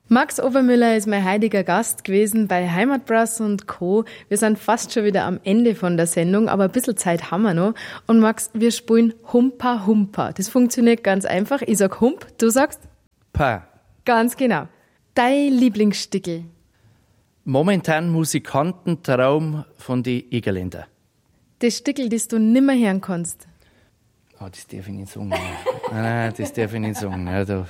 Max Obermüller ist mein heutiger Gast gewesen bei Heimatbrass und Co. Wir sind fast schon wieder am Ende von der Sendung, aber ein bisschen Zeit haben wir noch. Und Max, wir spielen Humpa Humpa. Das funktioniert ganz einfach. Ich sag Hump, du sagst? Pa. Ganz genau. Dein Lieblingsstickel? Momentan Musikantentraum von die Egerländer. Das Stickel, das du nimmer hören kannst? Das darf ich nicht sagen. Nein, das darf ich nicht sagen. Ja, da.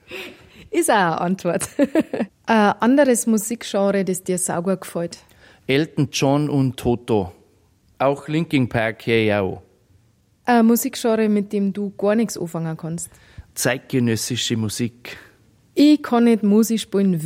Ist auch eine Antwort. Ein anderes Musikgenre, das dir saugut gefällt? Elton John und Toto. Auch Linkin Park hier ja auch. Ein Musikgenre, mit dem du gar nichts anfangen kannst? Zeitgenössische Musik. Ich kann nicht Musik spielen,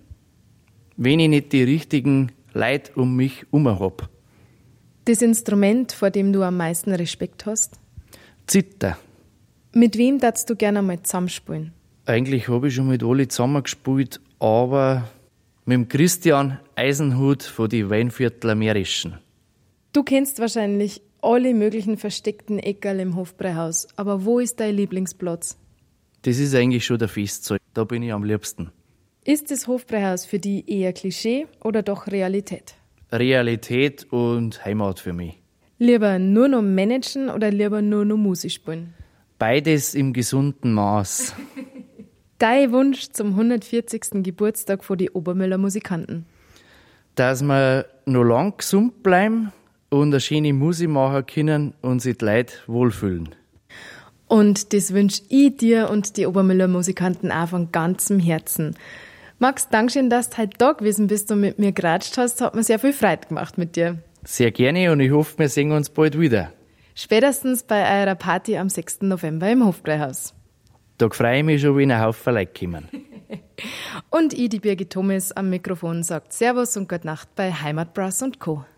wenn ich nicht die richtigen Leute um mich herum habe. Das Instrument, vor dem du am meisten Respekt hast? Zither. Mit wem darfst du gerne einmal zusammenspielen? Eigentlich habe ich schon mit alle zusammengespielt, aber mit dem Christian Eisenhut von die Weinviertler Mährischen. Du kennst wahrscheinlich alle möglichen versteckten Eckerl im Hofbräuhaus, aber wo ist dein Lieblingsplatz? Das ist eigentlich schon der Festsaal, da bin ich am liebsten. Ist das Hofbräuhaus für dich eher Klischee oder doch Realität? Realität und Heimat für mich. Lieber nur noch managen oder lieber nur noch Musik spielen? Beides im gesunden Maß. Dein Wunsch zum 140. Geburtstag von die Obermüller Musikanten? Dass wir noch lang gesund bleiben und eine schöne Musik machen können und sich die Leute wohlfühlen. Und das wünsche ich dir und die Obermüller Musikanten auch von ganzem Herzen. Max, Dankeschön, dass du heute da gewesen bist und mit mir geratscht hast. Hat mir sehr viel Freude gemacht mit dir. Sehr gerne und ich hoffe, wir sehen uns bald wieder. Spätestens bei eurer Party am 6. November im Hofbräuhaus. Da freue ich mich schon, wenn ein Haufen Leute kommen. Und ich, die Birgit Thomas am Mikrofon, sagt Servus und Gute Nacht bei Heimatbrass und Co.